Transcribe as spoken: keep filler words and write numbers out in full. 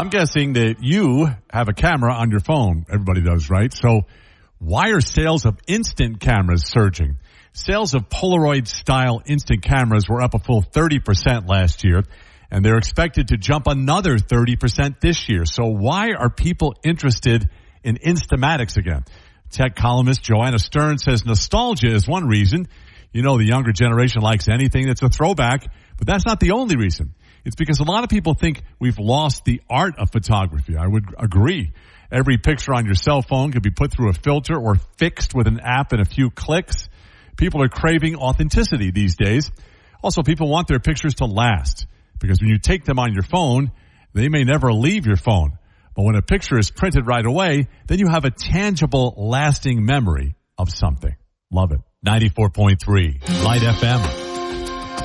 I'm guessing that you have a camera on your phone. Everybody does, right? So why are sales of instant cameras surging? Sales of Polaroid-style instant cameras were up a full thirty percent last year, and they're expected to jump another thirty percent this year. So why are people interested in Instamatics again? Tech columnist Joanna Stern says nostalgia is one reason. You know, the younger generation likes anything that's a throwback, but that's not the only reason. It's because a lot of people think we've lost the art of photography. I would agree. Every picture on your cell phone can be put through a filter or fixed with an app in a few clicks. People are craving authenticity these days. Also, people want their pictures to last, because when you take them on your phone, they may never leave your phone. But when a picture is printed right away, then you have a tangible, lasting memory of something. Love it. ninety-four point three Light F M.